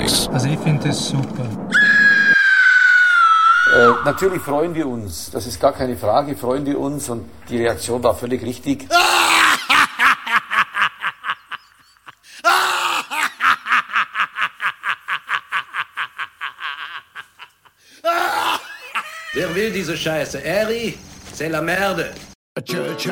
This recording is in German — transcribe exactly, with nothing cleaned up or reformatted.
nichts. Also ich finde das super. Äh, natürlich freuen wir uns, das ist gar keine Frage, freuen wir uns und die Reaktion war völlig richtig. Wer will diese Scheiße? Harry, c'est la merde.